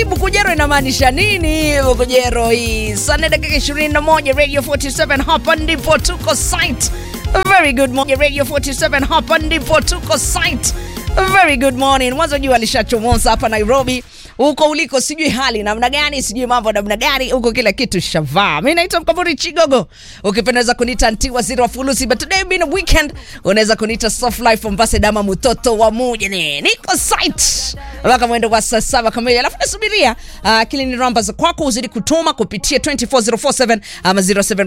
Hii Bukujero inamaanisha nini? Bukujero hii. Sunday dakika 21 Radio 47 hapa ndipo tuko site. Very good morning Radio 47 hapa ndipo tuko site. Very good morning. Mwanzo jua lishachomoza hapa Nairobi. Huko uliko sijui hali namna gani, sijui mambo namna gani, huko kila kitu shavaa. Mimi naitwa Mkaburi Chigogo. Ukipendeza kuniita Anti Waziri wa Fulusi, but today being a weekend, unaweza kuniita Soft Life Ambassador ama mtoto wa mujini. Niko site. Mpaka mwendo wa saa 7 kamili. Alafu nasubiria kile ni namba za kwako uzidi kutuma kupitia 24047 ama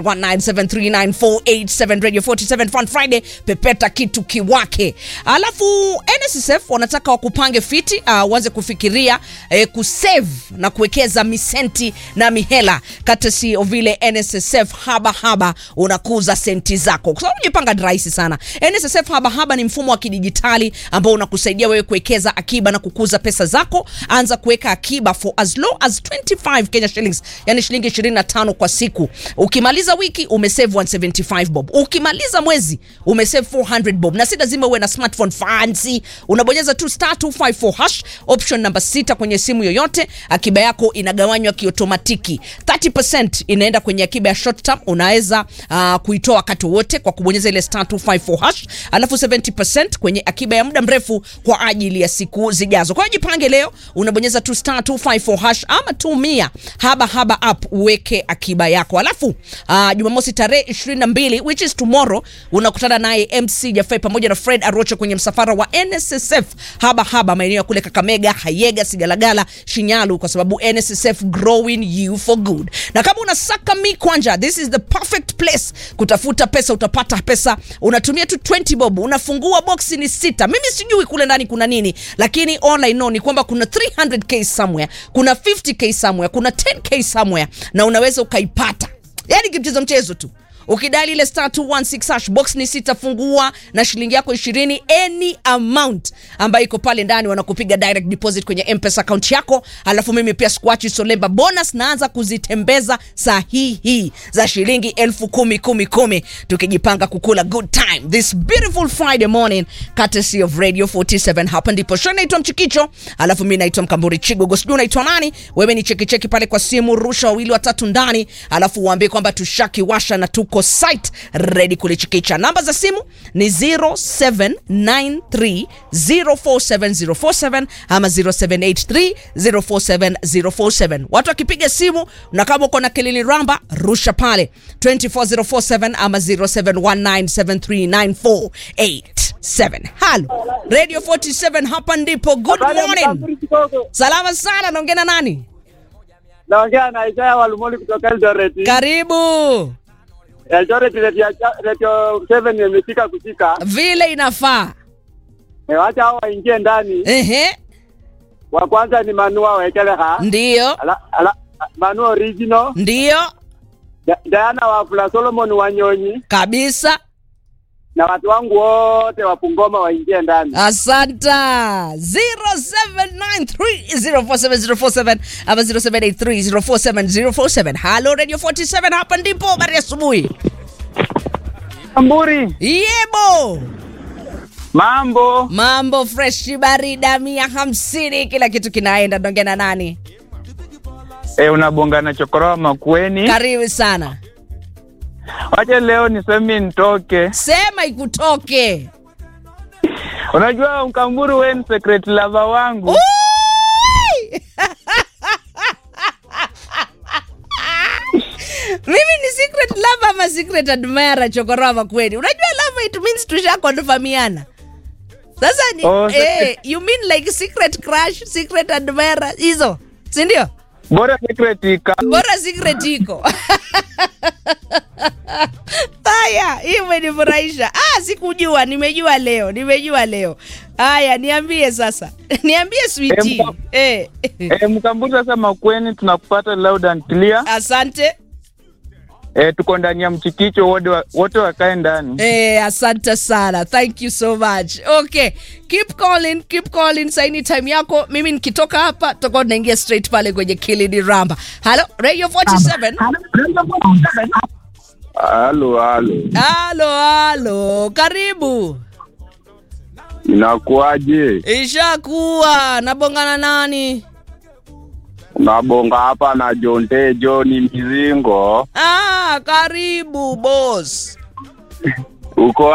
0719739487 Radio 47 Fun Friday, pepeta kitu kiwake. Alafu NSSF wanataka wakupange fiti, uanze kufikiria kusave na kuwekeza misenti na mihela katasi vile NSSF haba unakuza senti zako. Kwa sababu unajipanga rahisi sana. NSSF haba ni mfumo wa kidijitali ambao unakusaidia wewe kuwekeza akiba na kukuza pesa zako. Anza kuweka akiba for as low as 25 Kenya shillings, yani shilingi 25 kwa siku. Ukimaliza wiki umesave 175 bob. Ukimaliza mwezi umesave 400 bob. Na si lazima uwe na smartphone fancy. Unabonyeza tu *254# option number 6 kwenye simu yoyote. Akiba yako inagawanywa kiotomatiki. 30% inaenda kwenye akiba ya short term, unaweza kuitoa wakati wote kwa kubonyeza ile *254#. Alafu 70% kwenye akiba ya muda mrefu kwa ajili ya siku zijazo. Kwa hiyo jipange leo, unabonyeza tu *254# ama tumia haba app uweke akiba yako. Alafu Jumamosi tarehe 22 which is tomorrow, unakutana naye MC Jafai pamoja na Fred Arocho kwenye msafara wa NSSF haba maeneo ya kule Kakamega, Hayega, Sigalagala, Shinyalu, kwa sababu NSSF growing you for good. Na kama unasaka mikwanja, this is the perfect place kutafuta pesa. Utapata pesa, unatumia tu 20 bob, unafungua boxi ni 6. Mimi sijui kule ndani kuna nini, lakini all I know ni kwamba kuna 300k somewhere, kuna 50k somewhere, kuna 10k somewhere, na unaweza ukaipata. Yani mchezo tu. Ukidali ile *216# box ni 6, fungua na shilingi yako 20, any amount ambayo iko pale ndani wanakupiga direct deposit kwenye M-Pesa account yako. Alafu mimi pia squachi Solemba bonus naanza kuzitembeza sahihi za shilingi 10,000 tukijipanga kukula good time this beautiful Friday morning courtesy of Radio 47. Hapa ndipo show. Naitwa Mchikicho, alafu mimi naitwa Mkamburi Chigogo. Sijui unaitwa nani? Wewe ni cheki pale kwa simu, rusha wawili watatu ndani, alafu uambie kwamba tushaki washa na tuko site ready kulichikicha. Namba za simu ni 0793047047 ama 0783047047. Watu wakipiga simu na kama uko na kelele ramba, rusha pale 24047 ama 0719739487. Halo Radio 47, hapa ndipo. Good morning. Salama sana, naongea na nani? Naongea na Isaya Walumoli kutoka Eldoret. Karibu. Eldoret Radio 7 imefika kushika vile inafaa. Wacha hao waingie ndani. Wa kwanza ni Manua Wekeleha. Ndio. Manua Original. Ndio. Diana wa Fula Solomon Wanyonyi. Kabisa. Na watu wangu wote wa Bungoma waingie ndani. Asanta. 0793047047 ama 0783047047. Hello Radio 47, hapa ndipo. Habari asubuhi. Amburi. Yebo. Mambo fresh, barida 150, kila kitu kinaenda. Ndongea na nani? Unabonga na Chokoroa Makueni. Karibu sana. Wacha leo niseme nitoke. Sema ikutoke. Unajua Mkamburu wewe ni secret lover wangu. Mimi ni secret lover ama secret admirer, Chokoroa Makueni? Unajua lover it means tushakondofamiana. Sasa ni you mean like secret crush, secret admirer hizo, si ndio? Bora secret iko. Haya, hii imenifurahisha. Sikujua, nimejua leo. Haya, niambie sasa. Niambie sweetie. Mkamburu sasa Makueni tunakupata loud and clear. Asante. Tuko ndani ya Mchikicho, wote wakae ndani. Asante sana. Thank you so much. Okay. Keep calling. Saini time yako. Mimi nikitoka hapa tutakuwa tunaingia straight pale kwenye Kilidi Ramba. Hello Radio 47. Halo. Karibu. Inakuaje? Ishakuwa. Nabongana nani? Unabonga hapa na Jonte Johnny Mizingo. Karibu boss. Uko